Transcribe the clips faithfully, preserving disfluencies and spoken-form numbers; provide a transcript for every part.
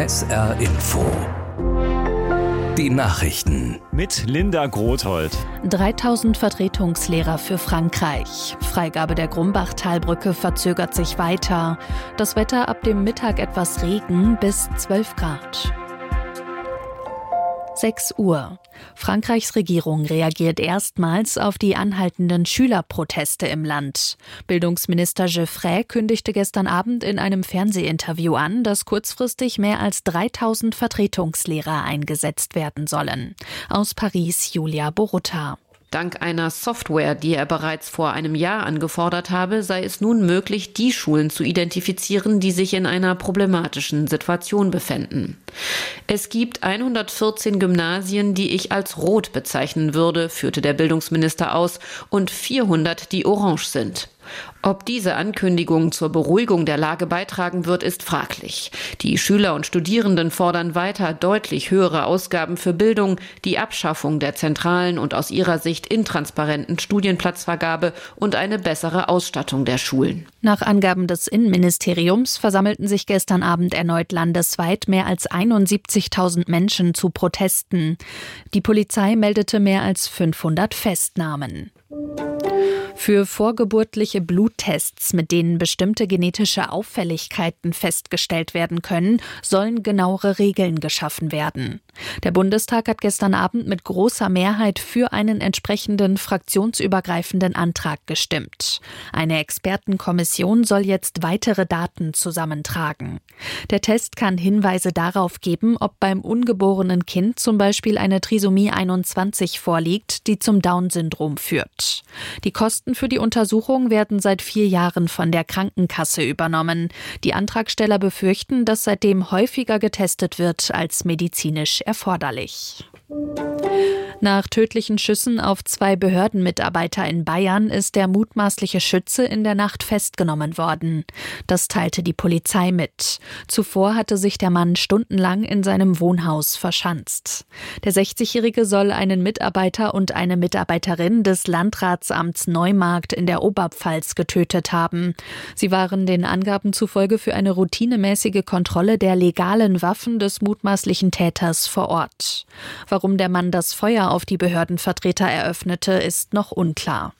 S R Info. Die Nachrichten. Mit Linda Grothold. dreitausend Vertretungslehrer für Frankreich. Freigabe der Grumbach-Talbrücke verzögert sich weiter. Das Wetter ab dem Mittag etwas Regen bis zwölf Grad. sechs Uhr. Frankreichs Regierung reagiert erstmals auf die anhaltenden Schülerproteste im Land. Bildungsminister Geoffrey kündigte gestern Abend in einem Fernsehinterview an, dass kurzfristig mehr als dreitausend Vertretungslehrer eingesetzt werden sollen. Aus Paris Julia Borutta. Dank einer Software, die er bereits vor einem Jahr angefordert habe, sei es nun möglich, die Schulen zu identifizieren, die sich in einer problematischen Situation befänden. Es gibt hundertvierzehn Gymnasien, die ich als rot bezeichnen würde, führte der Bildungsminister aus, und vierhundert, die orange sind. Ob diese Ankündigung zur Beruhigung der Lage beitragen wird, ist fraglich. Die Schüler und Studierenden fordern weiter deutlich höhere Ausgaben für Bildung, die Abschaffung der zentralen und aus ihrer Sicht intransparenten Studienplatzvergabe und eine bessere Ausstattung der Schulen. Nach Angaben des Innenministeriums versammelten sich gestern Abend erneut landesweit mehr als einundsiebzigtausend Menschen zu Protesten. Die Polizei meldete mehr als fünfhundert Festnahmen. Für vorgeburtliche Bluttests, mit denen bestimmte genetische Auffälligkeiten festgestellt werden können, sollen genauere Regeln geschaffen werden. Der Bundestag hat gestern Abend mit großer Mehrheit für einen entsprechenden fraktionsübergreifenden Antrag gestimmt. Eine Expertenkommission soll jetzt weitere Daten zusammentragen. Der Test kann Hinweise darauf geben, ob beim ungeborenen Kind zum Beispiel eine Trisomie einundzwanzig vorliegt, die zum Down-Syndrom führt. Die Kosten für die Untersuchung werden seit vier Jahren von der Krankenkasse übernommen. Die Antragsteller befürchten, dass seitdem häufiger getestet wird als medizinisch erforderlich. Nach tödlichen Schüssen auf zwei Behördenmitarbeiter in Bayern ist der mutmaßliche Schütze in der Nacht festgenommen worden. Das teilte die Polizei mit. Zuvor hatte sich der Mann stundenlang in seinem Wohnhaus verschanzt. Der sechzigjährige soll einen Mitarbeiter und eine Mitarbeiterin des Landratsamts Neumarkt in der Oberpfalz getötet haben. Sie waren den Angaben zufolge für eine routinemäßige Kontrolle der legalen Waffen des mutmaßlichen Täters vor Ort. Warum der Mann das Feuer auf die Behördenvertreter eröffnete, ist noch unklar.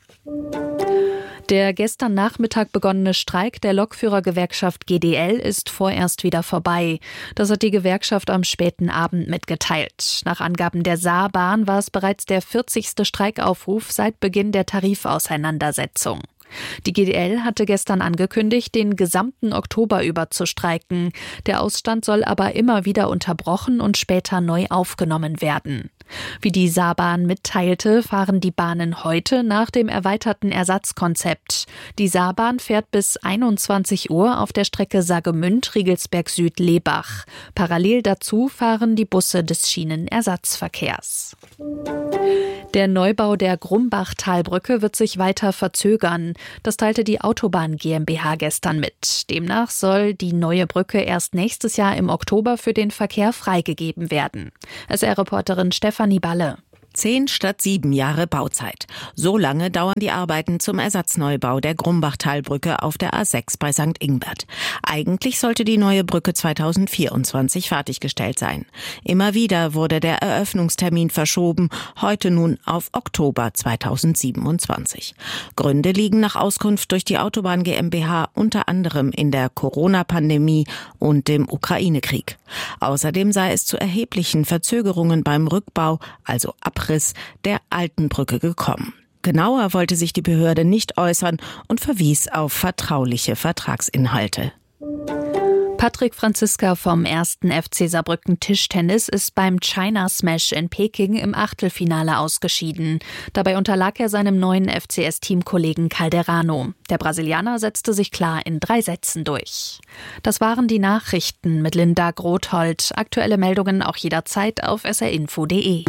Der gestern Nachmittag begonnene Streik der Lokführergewerkschaft G D L ist vorerst wieder vorbei. Das hat die Gewerkschaft am späten Abend mitgeteilt. Nach Angaben der Saarbahn war es bereits der vierzigste Streikaufruf seit Beginn der Tarifauseinandersetzung. Die G D L hatte gestern angekündigt, den gesamten Oktober über zu streiken. Der Ausstand soll aber immer wieder unterbrochen und später neu aufgenommen werden. Wie die Saarbahn mitteilte, fahren die Bahnen heute nach dem erweiterten Ersatzkonzept. Die Saarbahn fährt bis einundzwanzig Uhr auf der Strecke Saargemünd-Riegelsberg Süd-Lebach. Parallel dazu fahren die Busse des Schienenersatzverkehrs. Der Neubau der Grumbach-Talbrücke wird sich weiter verzögern. Das teilte die Autobahn GmbH gestern mit. Demnach soll die neue Brücke erst nächstes Jahr im Oktober für den Verkehr freigegeben werden. S R-Reporterin Stefanie Balle. Zehn statt sieben Jahre Bauzeit. So lange dauern die Arbeiten zum Ersatzneubau der Grumbach-Talbrücke auf der A sechs bei Sankt Ingbert. Eigentlich sollte die neue Brücke zweitausendvierundzwanzig fertiggestellt sein. Immer wieder wurde der Eröffnungstermin verschoben, heute nun auf Oktober zweitausendsiebenundzwanzig. Gründe liegen nach Auskunft durch die Autobahn GmbH unter anderem in der Corona-Pandemie und dem Ukraine-Krieg. Außerdem sei es zu erheblichen Verzögerungen beim Rückbau, also Abriss der alten Brücke gekommen. Genauer wollte sich die Behörde nicht äußern und verwies auf vertrauliche Vertragsinhalte. Patrick Franziska vom ersten F C Saarbrücken Tischtennis ist beim China Smash in Peking im Achtelfinale ausgeschieden. Dabei unterlag er seinem neuen F C S-Teamkollegen Calderano. Der Brasilianer setzte sich klar in drei Sätzen durch. Das waren die Nachrichten mit Linda Grothold. Aktuelle Meldungen auch jederzeit auf s r info punkt d e.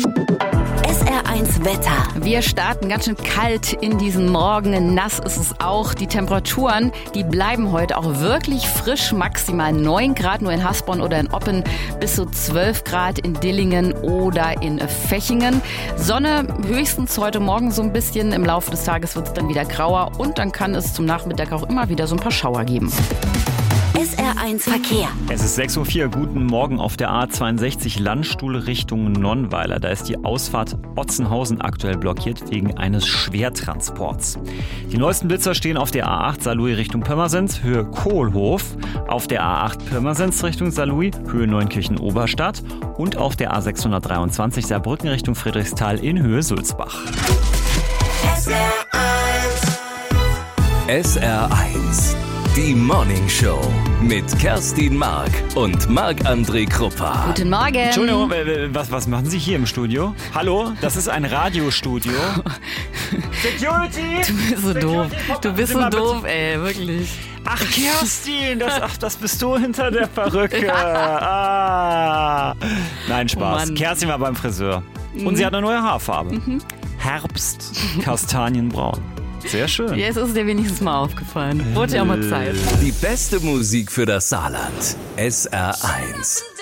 S R eins Wetter. Wir starten ganz schön kalt in diesen Morgen. Nass ist es auch. Die Temperaturen, die bleiben heute auch wirklich frisch. Maximal neun Grad nur in Hasborn oder in Oppen. Bis zu zwölf Grad in Dillingen oder in Fechingen. Sonne höchstens heute Morgen so ein bisschen. Im Laufe des Tages wird es dann wieder grauer. Und dann kann es zum Nachmittag auch immer wieder so ein paar Schauer geben. S R eins Verkehr. Es ist sechs Uhr vier. Guten Morgen auf der A zweiundsechzig Landstuhl Richtung Nonnweiler. Da ist die Ausfahrt Otzenhausen aktuell blockiert wegen eines Schwertransports. Die neuesten Blitzer stehen auf der A acht Saarlouis Richtung Pirmasens, Höhe Kohlhof, auf der A acht Pirmasens Richtung Saarlouis, Höhe Neunkirchen-Oberstadt und auf der A sechshundertdreiundzwanzig Saarbrücken Richtung Friedrichsthal in Höhe Sulzbach. S R eins. S R eins. Die Morning Show mit Kerstin Mark und Marc-André Kruppa. Guten Morgen. Entschuldigung, was, was machen Sie hier im Studio? Hallo, das ist ein Radiostudio. Security! Du bist so Security, doof. Du bist so doof, bitte. ey, wirklich. Ach, Kerstin, das, ach, das bist du hinter der Perücke. Ah. Nein, Spaß. Oh Mann. Kerstin war beim Friseur. Und Mhm. sie hat eine neue Haarfarbe. Mhm. Herbst, kastanienbraun. Sehr schön. Jetzt ist es dir wenigstens mal aufgefallen. Wurde ja mal Zeit. Die beste Musik für das Saarland. S R eins.